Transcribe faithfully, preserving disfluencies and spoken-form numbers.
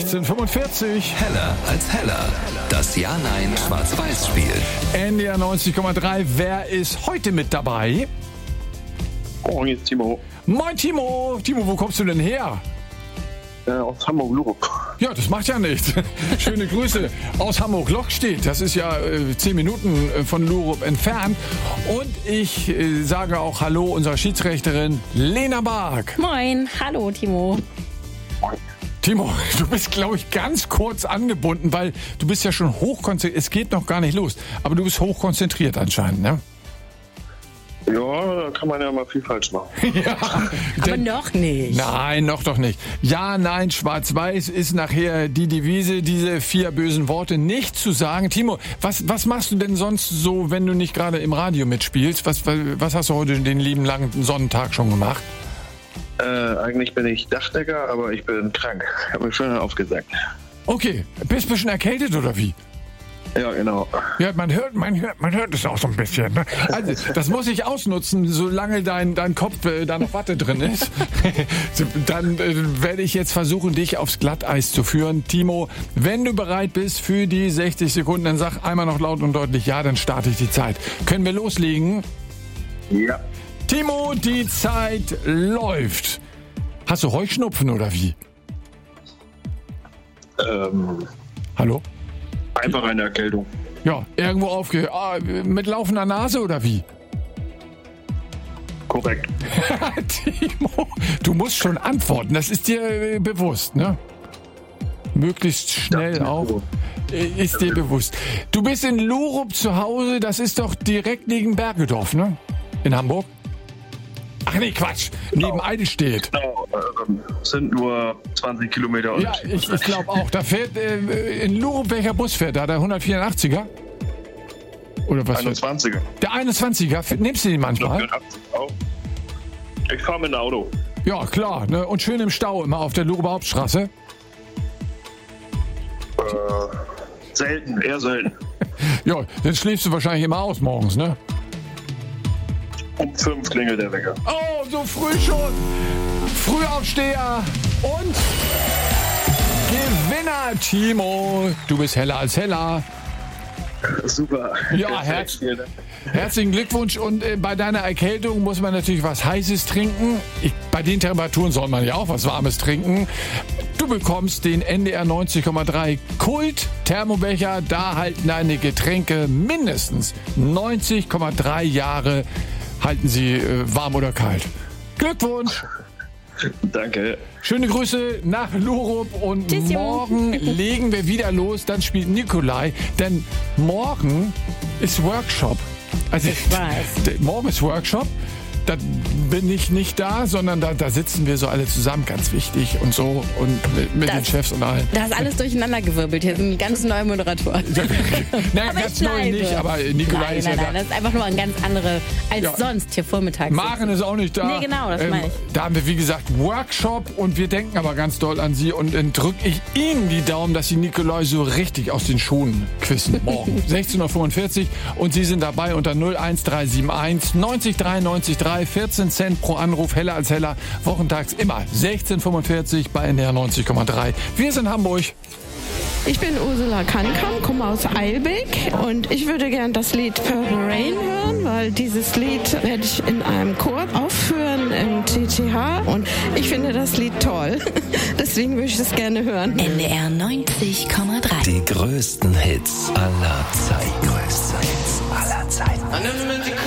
sechzehn Uhr fünfundvierzig. Heller als Heller. Das Ja-Nein-Schwarz-Weiß-Spiel. N D R neunzig Komma drei. Wer ist heute mit dabei? Oh, hier ist Timo. Moin Timo. Timo, wo kommst du denn her? Äh, aus Hamburg-Lurup. Ja, das macht ja nichts. Schöne Grüße aus Hamburg-Lockstedt. Das ist ja äh, zehn Minuten äh, von Lurup entfernt. Und ich äh, sage auch Hallo unserer Schiedsrichterin Lena Bark. Moin, hallo Timo. Moin. Timo, du bist, glaube ich, ganz kurz angebunden, weil du bist ja schon hochkonzentriert. Es geht noch gar nicht los, aber du bist hochkonzentriert anscheinend, ne? Ja, da kann man ja mal viel falsch machen. Ja, Aber denn, noch nicht. Nein, noch doch nicht. Ja, nein, schwarz-weiß ist nachher die Devise, diese vier bösen Worte nicht zu sagen. Timo, was, was machst du denn sonst so, wenn du nicht gerade im Radio mitspielst? Was, was hast du heute den lieben langen Sonnentag schon gemacht? Äh, eigentlich bin ich Dachdecker, aber ich bin krank. Ich habe mich schon aufgesagt. Okay, bist du ein bisschen erkältet oder wie? Ja, genau. Ja, man hört, man hört, man hört es auch so ein bisschen. Ne? Also, das muss ich ausnutzen, solange dein, dein Kopf äh, da noch Watte drin ist. Dann äh, werde ich jetzt versuchen, dich aufs Glatteis zu führen. Timo, wenn du bereit bist für die sechzig Sekunden, dann sag einmal noch laut und deutlich ja, dann starte ich die Zeit. Können wir loslegen? Ja. Timo, die Zeit läuft. Hast du Heuschnupfen oder wie? Ähm, Hallo? einfach eine Erkältung. Ja, irgendwo aufge... Ah, mit laufender Nase oder wie? Korrekt. Timo, du musst schon antworten. Das ist dir äh, bewusst, ne? Möglichst schnell Ja, auch. Äh, Ist dir bewusst. Du bist in Lurup zu Hause. Das ist doch direkt neben Bergedorf, ne? In Hamburg? Ach nee, Quatsch. Genau. Neben Eidelstedt. Genau, ähm, sind nur zwanzig Kilometer. Ja, ich, ich glaube auch. Da fährt äh, in Lurup, welcher Bus fährt da? Der hundertvierundachtziger? Oder was? einundzwanziger. Der einundzwanziger. Nimmst du den manchmal? vierundachtzig auch. Ich fahre mit dem Auto. Ja, klar. Ne? Und schön im Stau immer auf der Luruper Hauptstraße. Äh, selten, eher selten. Ja, dann schläfst du wahrscheinlich immer aus morgens, ne? Um fünf klingelt der Wecker. Oh, so früh schon. Frühaufsteher und Gewinner, Timo. Du bist heller als heller. Super. Ja, herz, herzlichen Glückwunsch. Und äh, bei deiner Erkältung muss man natürlich was Heißes trinken. Ich, bei den Temperaturen soll man ja auch was Warmes trinken. Du bekommst den N D R neunzig Komma drei Kult Thermobecher. Da halten deine Getränke mindestens neunzig Komma drei Jahre. Halten sie äh, warm oder kalt. Glückwunsch! Danke. Schöne Grüße nach Lurup und Tschüss, morgen legen wir wieder los. Dann spielt Nikolai, denn morgen ist Workshop. Also Ich weiß. d- morgen ist Workshop. Da bin ich nicht da, sondern da, da sitzen wir so alle zusammen, ganz wichtig und so und mit, mit Das- den Chefs und allen. Da ist alles durcheinandergewirbelt. Hier sind ganz neue Moderatoren. Nein, Aber ganz ich neu bleibe. nicht, aber Nikolai Nein, ist nein, ja nein, da. das ist einfach nur ein ganz andere als Ja. sonst hier vormittags. Maren ist auch nicht da. Nee, genau, das meine ich. Da haben wir, wie gesagt, Workshop und wir denken aber ganz doll an sie und dann drücke ich Ihnen die Daumen, dass Sie Nikolai so richtig aus den Schuhen quissen morgen. sechzehn Uhr fünfundvierzig und Sie sind dabei unter null eins drei sieben eins neunzig drei neunzig drei, vierzehn Cent pro Anruf, heller als heller, wochentags immer sechzehn Uhr fünfundvierzig bei N D R neunzig Komma drei. Wir sind Hamburg. Ich bin Ursula Kankam, komme aus Eilbek und ich würde gern das Lied Purple Rain hören, weil dieses Lied werde ich in einem Chor aufführen im T T H und ich finde das Lied toll. Deswegen würde ich es gerne hören. N D R neunzig Komma drei. Die größten Hits aller Zeiten. Größten Hits aller Zeiten.